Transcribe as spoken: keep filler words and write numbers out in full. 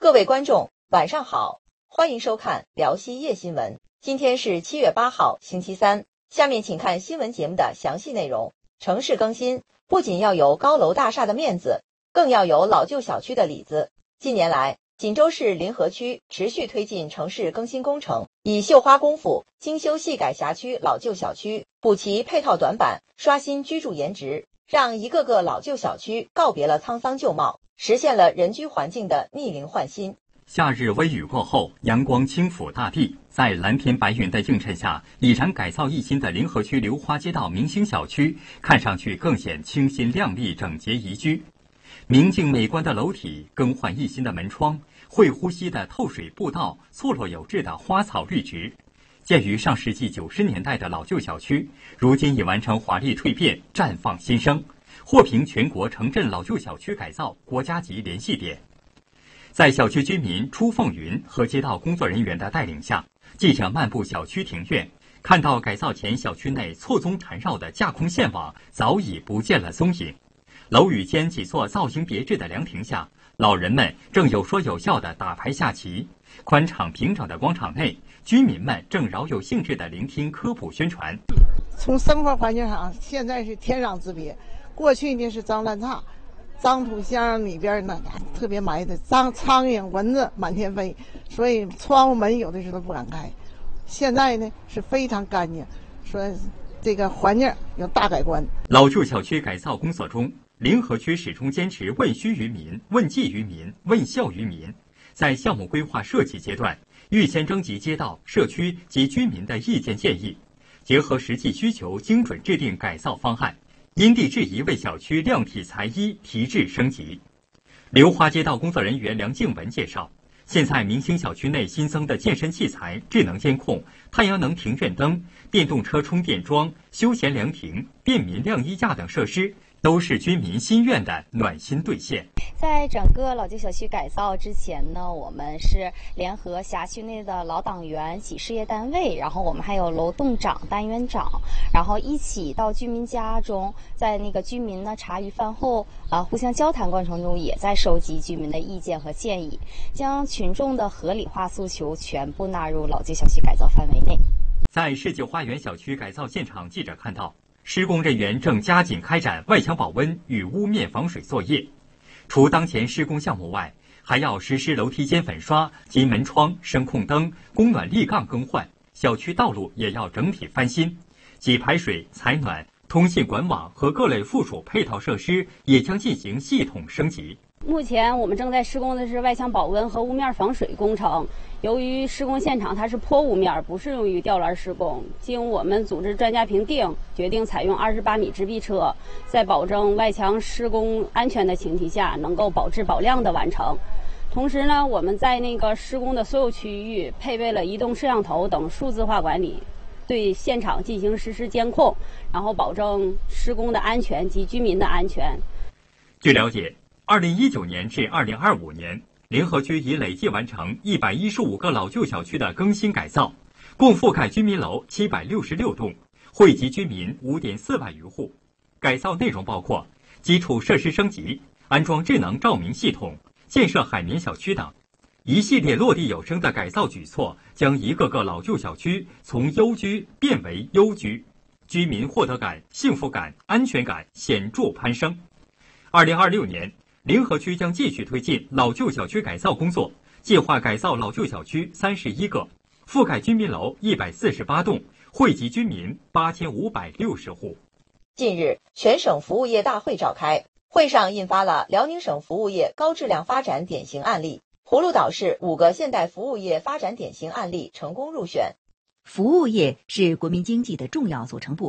各位观众，晚上好，欢迎收看辽西夜新闻。今天是七月八号，星期三。下面请看新闻节目的详细内容。城市更新不仅要有高楼大厦的面子，更要有老旧小区的里子。近年来，锦州市临河区持续推进城市更新工程，以绣花功夫精修细改辖区老旧小区，补齐配套短板，刷新居住颜值，让一个个老旧小区告别了沧桑旧貌，实现了人居环境的逆龄换新。 夏日微雨过后，阳光轻抚大地，在蓝天白云的映衬下，已然改造一新的临河区流花街道明星小区看上去更显清新亮丽、整洁宜居。明净美观的楼体，更换一新的门窗，会呼吸的透水步道，错落有致的花草绿植。建于上世纪九十年代的老旧小区，如今已完成华丽蜕变，绽放新生，获评全国城镇老旧小区改造国家级联系点。在小区居民初凤云和街道工作人员的带领下，记者漫步小区庭院，看到改造前小区内错综缠绕的架空线网早已不见了踪影。楼宇间几座造型别致的凉亭下，老人们正有说有笑地打牌下棋。宽敞平整的广场内，居民们正饶有兴致地聆听科普宣传。 从生活环境上，现在是天壤之别。过去呢是脏乱差，脏土箱里边呢特别埋的脏苍蝇蚊子满天飞，所以窗户门有的时候不敢开。现在呢是非常干净，说这个环境有大改观。 老旧小区改造工作中，临河区始终坚持问需于民、问计于民、问效于民。在项目规划设计阶段，预先征集街道、社区及居民的意见建议，结合实际需求，精准制定改造方案，因地制宜为小区量体裁衣，提质升级。流花街道工作人员梁静文介绍，现在明星小区内新增的健身器材、智能监控、太阳能庭院灯、电动车充电桩、休闲凉亭、便民晾衣架等设施，都是居民心愿的暖心兑现。 在整个老旧小区改造之前呢，我们是联合辖区内的老党员、企事业单位，然后我们还有楼栋长、单元长，然后一起到居民家中，在那个居民呢茶余饭后啊互相交谈过程中，也在收集居民的意见和建议，将群众的合理化诉求全部纳入老旧小区改造范围内。 在世纪花园小区改造现场，记者看到施工人员正加紧开展外墙保温与屋面防水作业。除当前施工项目外，还要实施楼梯间粉刷及门窗、声控灯、供暖立杠更换，小区道路也要整体翻新，及排水、采暖、通信管网和各类附属配套设施也将进行系统升级。 目前我们正在施工的是外墙保温和屋面防水工程。由于施工现场它是坡屋面，不适用于吊篮施工，经我们组织专家评定，决定采用二十八米直臂车，在保证外墙施工安全的前提下，能够保质保量的完成。同时呢，我们在那个施工的所有区域配备了移动摄像头等数字化管理，对现场进行实时监控，然后保证施工的安全及居民的安全。 据了解，二零一九年至二零二五年，临河区已累计完成一百一十五个老旧小区的更新改造，共覆盖居民楼七百六十六栋，惠及居民五点四万余户。改造内容包括基础设施升级、安装智能照明系统、建设海绵小区等。一系列落地有声的改造举措，将一个个老旧小区从幽居变为优居，居民获得感、幸福感、安全感显著攀升。二零二六年，临河区将继续推进老旧小区改造工作，计划改造老旧小区三十一个，覆盖居民楼一百四十八栋，惠及居民八千五百六十户。 近日，全省服务业大会召开，会上印发了辽宁省服务业高质量发展典型案例，葫芦岛市五个现代服务业发展典型案例成功入选。 服务业是国民经济的重要组成部分。